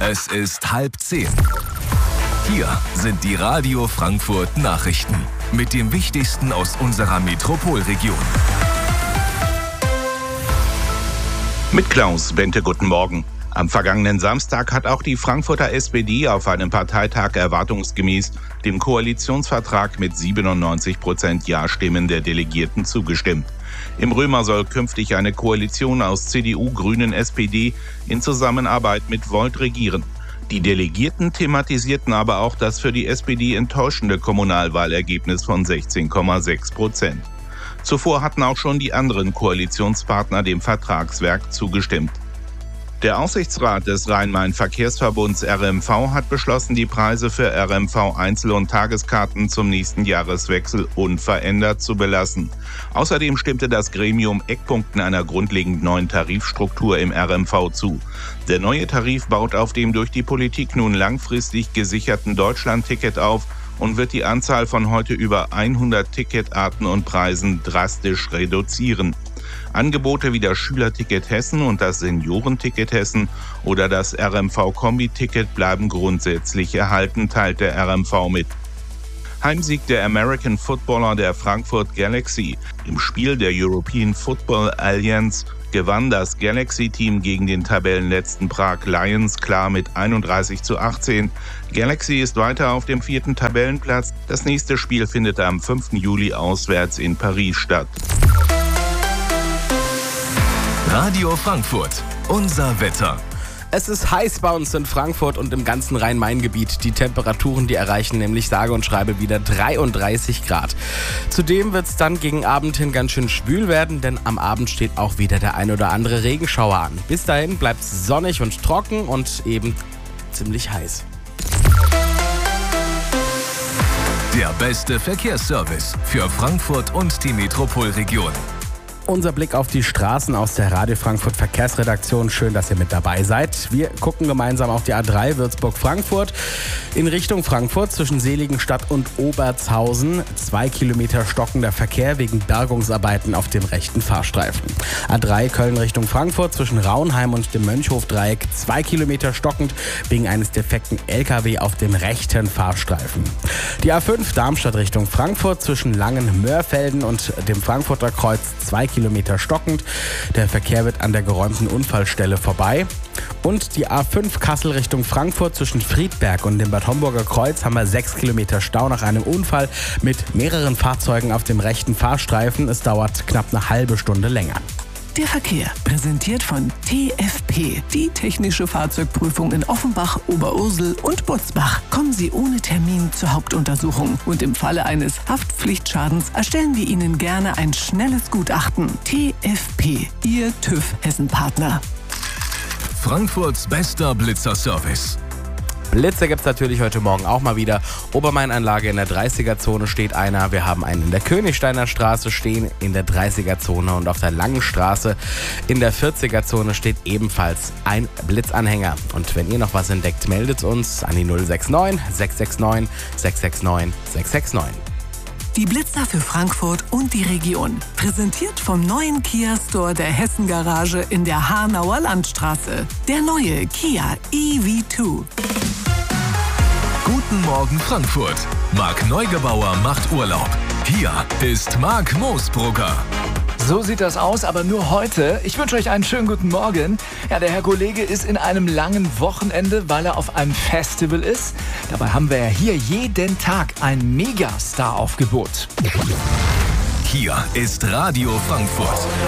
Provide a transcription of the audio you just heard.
Es ist 9:30. Hier sind die Radio Frankfurt Nachrichten mit dem Wichtigsten aus unserer Metropolregion. Mit Klaus Bente, guten Morgen. Am vergangenen Samstag hat auch die Frankfurter SPD auf einem Parteitag erwartungsgemäß dem Koalitionsvertrag mit 97% Ja-Stimmen der Delegierten zugestimmt. Im Römer soll künftig eine Koalition aus CDU, Grünen, SPD in Zusammenarbeit mit Volt regieren. Die Delegierten thematisierten aber auch das für die SPD enttäuschende Kommunalwahlergebnis von 16,6%. Zuvor hatten auch schon die anderen Koalitionspartner dem Vertragswerk zugestimmt. Der Aufsichtsrat des Rhein-Main-Verkehrsverbunds RMV hat beschlossen, die Preise für RMV-Einzel- und Tageskarten zum nächsten Jahreswechsel unverändert zu belassen. Außerdem stimmte das Gremium Eckpunkten einer grundlegend neuen Tarifstruktur im RMV zu. Der neue Tarif baut auf dem durch die Politik nun langfristig gesicherten Deutschland-Ticket auf und wird die Anzahl von heute über 100 Ticketarten und Preisen drastisch reduzieren. Angebote wie das Schülerticket Hessen und das Seniorenticket Hessen oder das RMV-Kombi-Ticket bleiben grundsätzlich erhalten, teilt der RMV mit. Heimsieg der American Footballer der Frankfurt Galaxy. Im Spiel der European Football Alliance gewann das Galaxy-Team gegen den Tabellenletzten Prag Lions klar mit 31:18. Galaxy ist weiter auf dem 4. Tabellenplatz. Das nächste Spiel findet am 5. Juli auswärts in Paris statt. Radio Frankfurt, unser Wetter. Es ist heiß bei uns in Frankfurt und im ganzen Rhein-Main-Gebiet. Die Temperaturen, die erreichen nämlich sage und schreibe wieder 33 Grad. Zudem wird es dann gegen Abend hin ganz schön schwül werden, denn am Abend steht auch wieder der ein oder andere Regenschauer an. Bis dahin bleibt es sonnig und trocken und eben ziemlich heiß. Der beste Verkehrsservice für Frankfurt und die Metropolregion. Unser Blick auf die Straßen aus der Radio Frankfurt Verkehrsredaktion. Schön, dass ihr mit dabei seid. Wir gucken gemeinsam auf die A3 Würzburg-Frankfurt in Richtung Frankfurt zwischen Seligenstadt und Obertshausen. 2 Kilometer stockender Verkehr wegen Bergungsarbeiten auf dem rechten Fahrstreifen. A3 Köln Richtung Frankfurt zwischen Raunheim und dem Mönchhofdreieck. 2 Kilometer stockend wegen eines defekten LKW auf dem rechten Fahrstreifen. Die A5 Darmstadt Richtung Frankfurt zwischen Langen-Mörfelden und dem Frankfurter Kreuz. 2 Kilometer stockend. Der Verkehr wird an der geräumten Unfallstelle vorbei. Und die A5 Kassel Richtung Frankfurt zwischen Friedberg und dem Bad Homburger Kreuz haben wir 6 Kilometer Stau nach einem Unfall mit mehreren Fahrzeugen auf dem rechten Fahrstreifen. Es dauert knapp eine halbe Stunde länger. Der Verkehr, präsentiert von TFP, die technische Fahrzeugprüfung in Offenbach, Oberursel und Butzbach. Kommen Sie ohne Termin zur Hauptuntersuchung und im Falle eines Haftpflichtschadens erstellen wir Ihnen gerne ein schnelles Gutachten. TFP, Ihr TÜV Hessen-Partner. Frankfurts bester Blitzerservice. Blitze gibt es natürlich heute Morgen auch mal wieder. Obermain-Anlage in der 30er-Zone steht einer. Wir haben einen in der Königsteiner Straße stehen, in der 30er-Zone. Und auf der Langen Straße in der 40er-Zone steht ebenfalls ein Blitzanhänger. Und wenn ihr noch was entdeckt, meldet uns an die 069 669 669 669. Die Blitzer für Frankfurt und die Region. Präsentiert vom neuen Kia Store der Hessen Garage in der Hanauer Landstraße. Der neue Kia EV2. Guten Morgen Frankfurt. Marc Neugebauer macht Urlaub. Hier ist Marc Moosbrugger. So sieht das aus, aber nur heute. Ich wünsche euch einen schönen guten Morgen. Ja, der Herr Kollege ist in einem langen Wochenende, weil er auf einem Festival ist. Dabei haben wir ja hier jeden Tag ein Megastar-Aufgebot. Hier ist Radio Frankfurt.